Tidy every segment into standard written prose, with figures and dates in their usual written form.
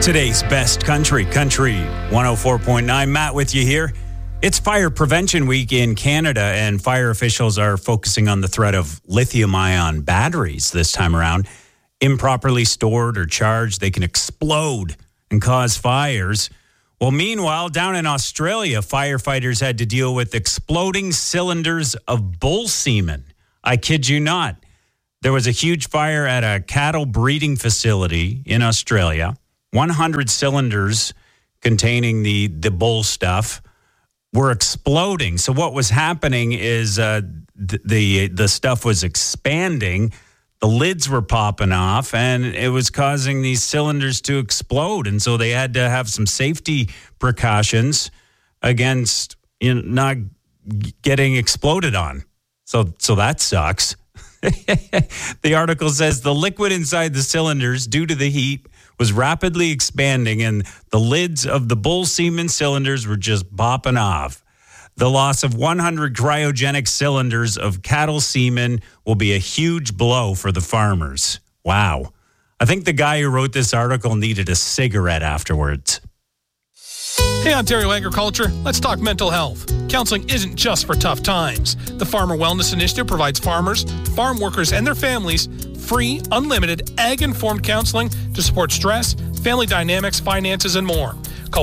Today's best country 104.9. Matt with you here. It's Fire Prevention Week in Canada, and fire officials are focusing on the threat of lithium-ion batteries this time around. Improperly stored or charged, they can explode and cause fires. Well, meanwhile, down in Australia, firefighters had to deal with exploding cylinders of bull semen. I kid you not. There was a huge fire at a cattle breeding facility in Australia. 100 cylinders containing the bull stuff were exploding. So what was happening is the stuff was expanding. The lids were popping off, and it was causing these cylinders to explode. And so they had to have some safety precautions against not getting exploded on. So that sucks. The article says the liquid inside the cylinders, due to the heat, was rapidly expanding, and the lids of the bull semen cylinders were just popping off. The loss of 100 cryogenic cylinders of cattle semen will be a huge blow for the farmers. Wow. I think the guy who wrote this article needed a cigarette afterwards. Hey, Ontario Agriculture, let's talk mental health. Counseling isn't just for tough times. The Farmer Wellness Initiative provides farmers, farm workers, and their families free, unlimited, ag-informed counseling to support stress, family dynamics, finances, and more. Call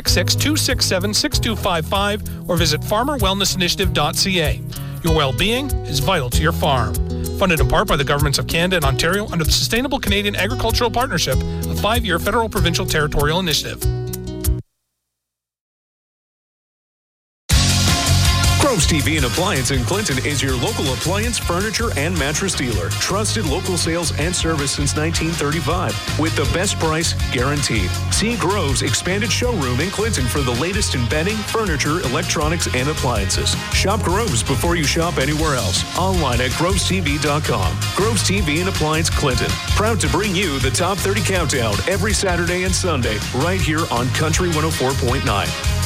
1-866-267-6255 or visit farmerwellnessinitiative.ca. Your well-being is vital to your farm. Funded in part by the governments of Canada and Ontario under the Sustainable Canadian Agricultural Partnership, a 5-year federal provincial territorial initiative. Groves TV and Appliance in Clinton is your local appliance, furniture, and mattress dealer. Trusted local sales and service since 1935 with the best price guaranteed. See Groves' expanded showroom in Clinton for the latest in bedding, furniture, electronics, and appliances. Shop Groves before you shop anywhere else. Online at grovestv.com. Groves TV and Appliance Clinton. Proud to bring you the Top 30 Countdown every Saturday and Sunday right here on Country 104.9.